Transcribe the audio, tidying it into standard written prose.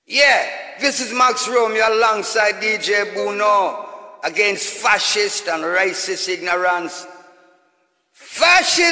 Yeah, this is Max Romeo alongside DJ Buno against fascist and racist ignorance. Fascism!